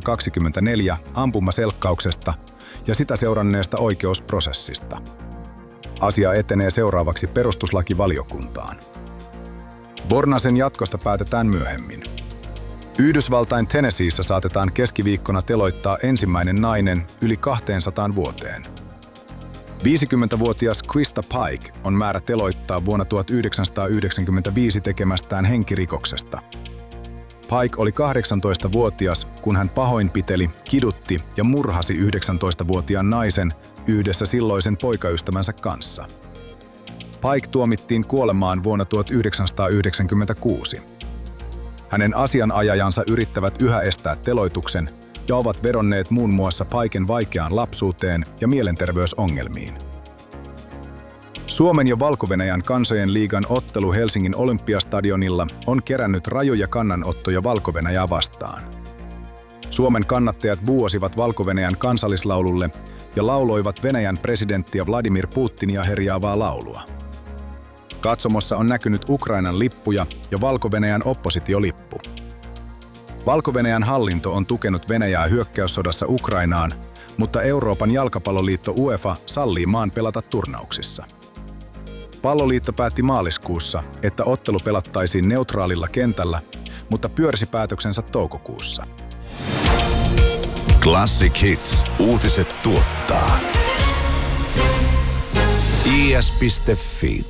2024 ampumaselkkauksesta ja sitä seuranneesta oikeusprosessista. Asia etenee seuraavaksi perustuslakivaliokuntaan. Vornasen jatkosta päätetään myöhemmin. Yhdysvaltain Tennesseeissä saatetaan keskiviikkona teloittaa ensimmäinen nainen yli 200 vuoteen. 50-vuotias Krista Pike on määrä teloittaa vuonna 1995 tekemästään henkirikoksesta. Pike oli 18-vuotias, kun hän pahoinpiteli, kidutti ja murhasi 19-vuotiaan naisen yhdessä silloisen poikaystävänsä kanssa. Pike tuomittiin kuolemaan vuonna 1996. Hänen asianajajansa yrittävät yhä estää teloituksen ja ovat vedonneet muun muassa Piken vaikeaan lapsuuteen ja mielenterveysongelmiin. Suomen ja Valko-Venäjän kansojen liigan ottelu Helsingin Olympiastadionilla on kerännyt rajuja kannanottoja Valko-Venäjää vastaan. Suomen kannattajat buuasivat Valko-Venäjän kansallislaululle ja lauloivat Venäjän presidenttiä Vladimir Putinia herjaavaa laulua. Katsomossa on näkynyt Ukrainan lippuja ja Valko-Venäjän oppositiolippu. Valko-Venäjän hallinto on tukenut Venäjää hyökkäyssodassa Ukrainaan, mutta Euroopan jalkapalloliitto UEFA sallii maan pelata turnauksissa. Palloliitto päätti maaliskuussa, että ottelu pelattaisiin neutraalilla kentällä, mutta pyörsi päätöksensä toukokuussa. Classic Hits uutiset tuottaa is.fi.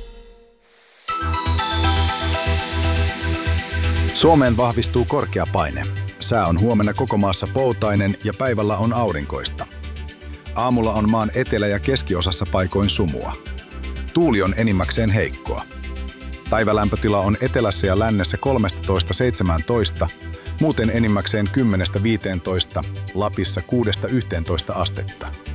Suomeen vahvistuu korkea paine. Sää on huomenna koko maassa poutainen ja päivällä on aurinkoista. Aamulla on maan etelä- ja keskiosassa paikoin sumua. Tuuli on enimmäkseen heikkoa. Päivälämpötila on etelässä ja lännessä 13–17, muuten enimmäkseen 10–15, Lapissa 6–11 astetta.